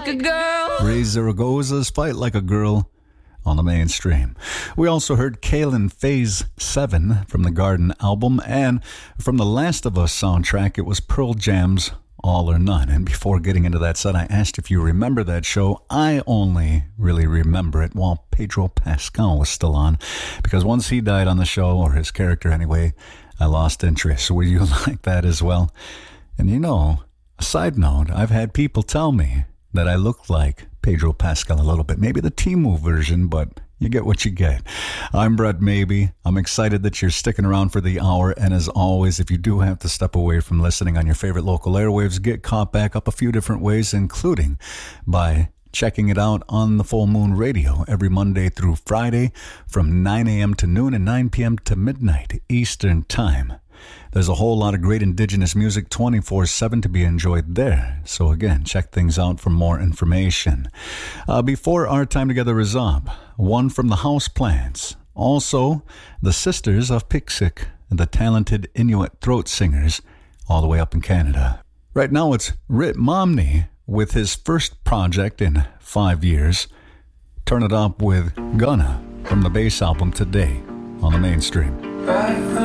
like a girl. Ray Zaragoza's Fight Like a Girl on the mainstream. We also heard Kalen Phase 7 from the Garden album, and from the Last of Us soundtrack, it was Pearl Jam's All or None. And before getting into that set, I asked if you remember that show. I only really remember it while Pedro Pascal was still on, because once he died on the show, or his character anyway, I lost interest. Were you like that as well? And you know, a side note, I've had people tell me that I look like Pedro Pascal a little bit. Maybe the Temu version, but you get what you get. I'm Brett Maybe. I'm excited that you're sticking around for the hour. And as always, if you do have to step away from listening on your favorite local airwaves, get caught back up a few different ways, including by checking it out on the Full Moon Radio every Monday through Friday from 9 a.m. to noon and 9 p.m. to midnight Eastern Time. There's a whole lot of great indigenous music 24/7 to be enjoyed there. So again, check things out for more information. Before our time together is up, one from the House Plants. Also, the Sisters of Piksik, the talented Inuit throat singers all the way up in Canada. Right now it's Rit Momney with his first project in 5 years. Turn it up with Gunna from the bass album Today on the mainstream.